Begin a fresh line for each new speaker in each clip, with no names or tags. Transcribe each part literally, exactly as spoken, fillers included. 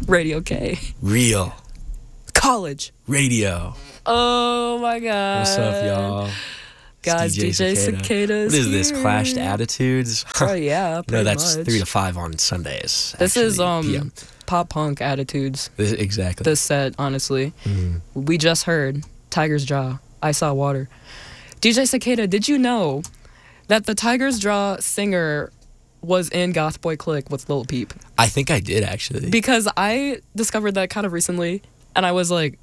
Radio K.
Real.
College.
Radio.
Oh my god.
What's up, y'all?
Guys, D J Cicada.
What is this? Clashed Attitudes?
Oh yeah, pretty
No, that's
much.
three to five on Sundays.
This is
actually,
um
P M.
pop punk attitudes.
This, exactly.
This set, honestly.
Mhm.
We just heard Tiger's Jaw, I Saw Water. D J Cicada, did you know that the Tiger's Jaw singer was in Goth Boy Click with Lil Peep?
I think I did actually.
Because I discovered that kind of recently, and I was like,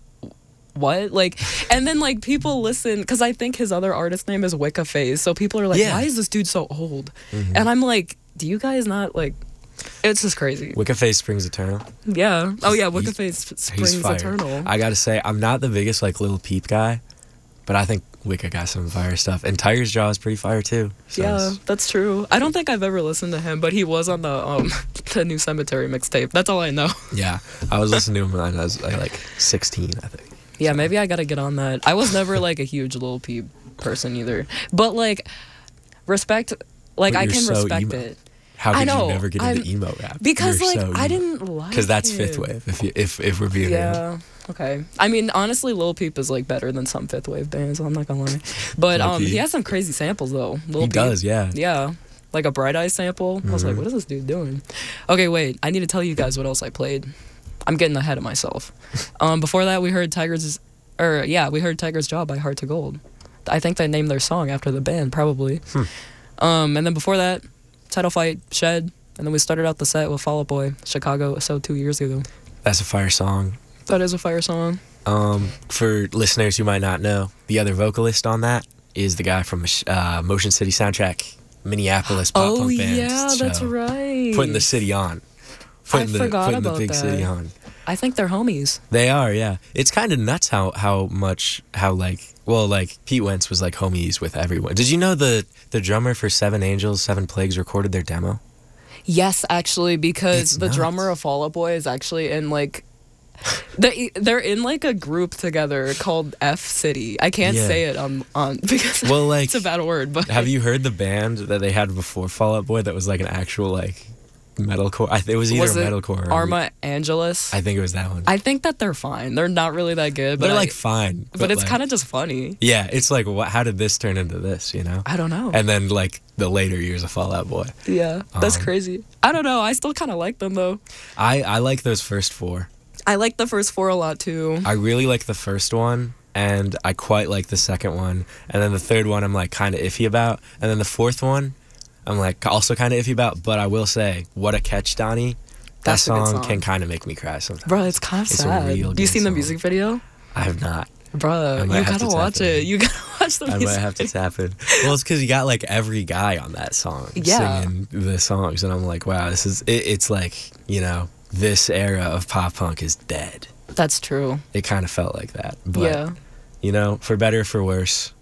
what? Like, and then like people listen, because I think his other artist name is Wicca Phase, so people are like,
Yeah.
why is this dude so old?
Mhm.
And I'm like, do you guys not like, it's just crazy.
Wicca Face Springs Eternal.
Yeah. Oh yeah, Wicca
He's-
Phase
He's
Springs
fire.
Eternal.
I gotta say, I'm not the biggest like Lil Peep guy, but I think Wicca got some fire stuff, and Tiger's Jaw is pretty fire too. So
Yeah,
it's-
that's true. I don't think I've ever listened to him, but he was on the um the New Cemetery mixtape. That's all I know.
yeah. I was listening to him when I was like, like sixteen, I think.
Yeah, maybe I gotta get on that. I was never like a huge Lil Peep person either, but like respect, like
But
I
you're
can
so
respect
emo.
it
How
I
could
know,
you never get
I'm-
into emo rap?
because
You're
like
so
I
emo.
didn't like
Because that's
it.
fifth wave. If you, if if we're being
Yeah.
real.
Okay. I mean, honestly, Lil Peep is like better than some fifth wave bands. I'm not gonna lie, but um,
Low-key.
he has some crazy samples though. Lil
He
Peep.
does, yeah.
Yeah. Like a Bright Eyes sample. I was like,
Mhm.
what is this dude doing? Okay, wait. I need to tell you guys what else I played. I'm getting ahead of myself. Um, before that, we heard Tiger's, or yeah, we heard Tiger's Jaw by Heart to Gold. I think they named their song after the band, probably.
Hmm.
Um, and then before that, Title Fight, Shed. And then we started out the set with Fall Out Boy, Chicago, so two years ago.
That's a fire song.
That is a fire song.
Um, for listeners who might not know, the other vocalist on that is the guy from uh, Motion City Soundtrack, Minneapolis pop
Oh,
punk band.
yeah, that's
So,
right.
Putting the city on. Putting the
forgot
putting the
about
big
that.
city on.
I think they're homies.
They are, yeah. It's kind of nuts how how much how like well like Pete Wentz was like homies with everyone. Did you know the the drummer for Seven Angels, Seven Plagues recorded their demo?
Yes, actually, because
It's
the
nuts.
drummer of Fall Out Boy is actually in like they they're in like a group together called F City. I can't
Yeah.
say it on on because
Well, like,
it's a bad word. But
have you heard the band that they had before Fall Out Boy that was like an actual like metalcore? I think it was either
was it
metalcore or
Arma Angelus?
I think it was that one.
I think that they're fine. They're not really that good, but
They're
I-
like fine,
but, it's
like,
kind of just funny.
yeah. It's like what? How did this turn into this? You know?
I don't know.
And then like the later years of Fall Out Boy.
yeah, that's
Um,
crazy. I don't know. I still kind of like them though.
I I like those first four.
I like the first four a lot too.
I really like the first one, and I quite like the second one, and then the third one I'm like kind of iffy about, and then the fourth one I'm like also kind of iffy about. But I will say, What a Catch, Donnie. That
That's a good
song,
song.
can kind of make me cry sometimes.
Bro, it's kind of
It's a
sad.
real
You
good
seen the
song.
music video?
I have not.
Bro,
I might
you
have
gotta
to tap
watch
it
it.
in.
You gotta watch the
I
music
might have to
video.
tap in. Well, it's because you got like every guy on that song
Yeah.
singing the songs, and I'm like, wow, this is. It, it's like you know, this era of pop punk is dead.
That's true.
It kind of felt like that, but
Yeah.
you know, for better or for worse,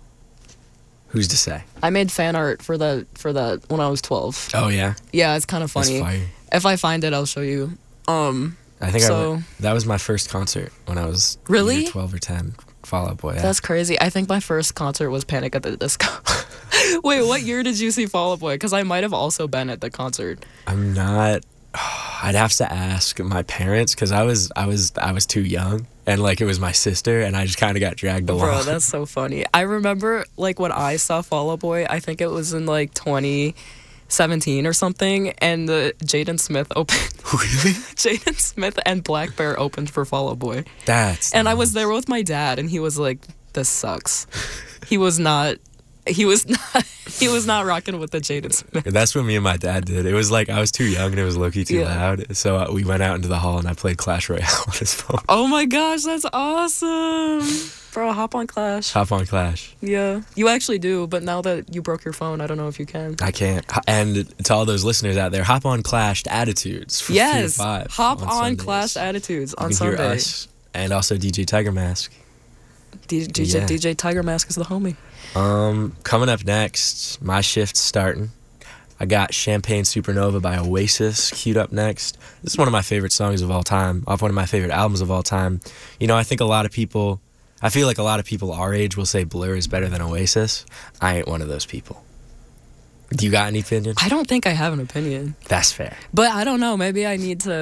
who's to say?
I made fan art for that for that when I was twelve.
Oh yeah,
Yeah, it's kind of
that's
funny.
fire.
If I find it, I'll show you. Um,
I think I
So-
went, that was my first concert when I was
Really?
either twelve or ten. Fall Out Boy. Yeah.
that's crazy. I think my first concert was Panic at the Disco. Wait, what year did you see Fall Out Boy? Because I might have also been at the concert.
I'm not. I'd have to ask my parents because I was I was I was too young, and like it was my sister, and I just kind of got dragged along.
Bro, that's so funny. I remember like when I saw Fall Out Boy, I think it was in like twenty seventeen or something, and the Jaden Smith opened.
Really?
Jaden Smith and Black Bear opened for Fall Out Boy.
That's
And I was
nuts.
there with my dad, and he was like, "This sucks." He was not. He was not. He was not rocking with the Jaden Smith.
That's what me and my dad did. It was like I was too young and it was low-key too
Yeah.
loud. So uh, we went out into the hall and I played Clash Royale on his phone.
Oh my gosh, that's awesome, bro! Hop on Clash.
Hop on Clash.
Yeah, you actually do. But now that you broke your phone, I don't know if you can.
I can't. And to all those listeners out there, hop on Clash Attitudes for
Yes,
three to five
hop on,
Sundays.
Clash Attitudes
You
on
can hear
Sunday.
us and also D J Tiger Mask.
D- DJ
Yeah.
D J Tiger Mask is the homie.
Um, coming up next, my shift's starting. I got Champagne Supernova by Oasis queued up next. This is one of my favorite songs of all time, off one of my favorite albums of all time. You know, I think a lot of people, I feel like a lot of people our age will say Blur is better than Oasis. I ain't one of those people. Do you got any opinion?
I don't think I have an opinion,
That's fair.
but I don't know. Maybe I need to.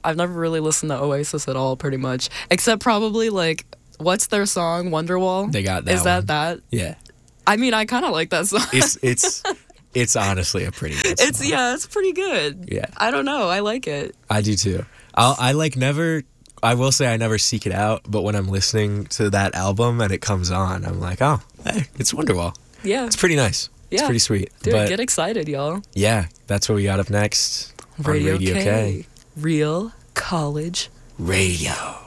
I've never really listened to Oasis at all, pretty much, except probably like what's their song Wonderwall?
They got that.
Is that
one.
that?
Yeah.
I mean, I kind of like that song.
It's it's it's honestly a pretty good song.
It's yeah, it's pretty good.
Yeah.
I don't know. I like it.
I do too. I'll, I like never. I will say I never seek it out, but when I'm listening to that album and it comes on, I'm like, oh, hey, it's Wonderwall.
Yeah.
It's pretty nice. It's
Yeah.
pretty sweet.
Dude,
but
get excited, y'all.
yeah, that's what we got up next on
Radio,
Radio
K.
K.
Real college
Radio.